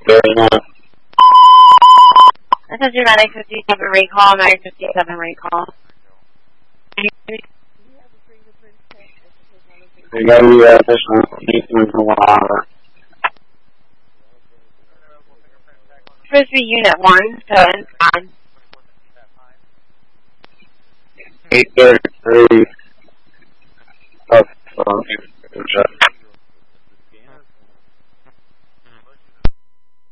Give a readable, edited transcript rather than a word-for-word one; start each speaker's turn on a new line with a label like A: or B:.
A: Very much.
B: This is your Medic 57 recall, Medic 57 recall.
A: You got to be additional for 1 hour.
B: Frisbee Unit 1, so it's on.
A: 833.